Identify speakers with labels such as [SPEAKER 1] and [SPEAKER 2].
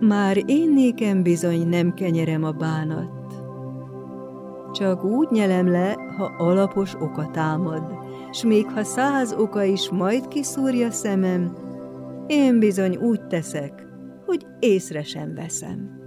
[SPEAKER 1] Már én nékem bizony nem kenyerem a bánat. Csak úgy nyelem le, ha alapos oka támad, s még ha 100 oka is majd kiszúrja szemem, én bizony úgy teszek, hogy észre sem veszem.